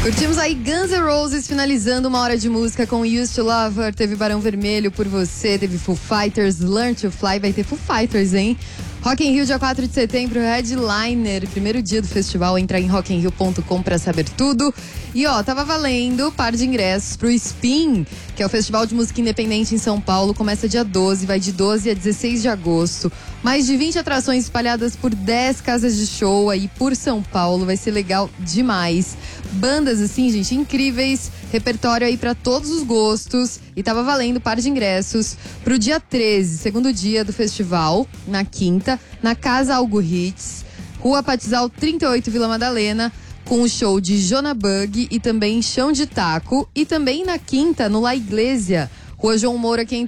Curtimos aí Guns N' Roses finalizando uma hora de música com Used to Love Her, teve Barão Vermelho por Você, teve Foo Fighters, Learn to Fly, vai ter Foo Fighters, hein? Rock in Rio, dia 4 de setembro, Headliner, primeiro dia do festival, entra em rockinrio.com pra saber tudo. E ó, tava valendo par de ingressos pro Spin, que é o Festival de Música Independente em São Paulo, começa dia 12, vai de 12 a 16 de agosto. Mais de 20 atrações espalhadas por 10 casas de show aí por São Paulo, vai ser legal demais. Bandas assim, gente, incríveis, repertório aí pra todos os gostos. E tava valendo par de ingressos pro dia 13, segundo dia do festival, na quinta, na Casa Algo Hits, Rua Patizal 38, Vila Madalena, com o show de Jona Bug e também Chão de Taco. E também na quinta, no La Iglesia, Rua João Moura 500